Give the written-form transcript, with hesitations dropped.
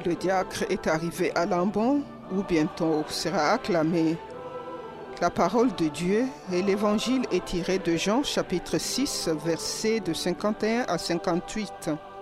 Le diacre est arrivé à Lambon, où bientôt sera acclamé la parole de Dieu, et l'évangile est tiré de Jean chapitre 6, versets de 51 à 58.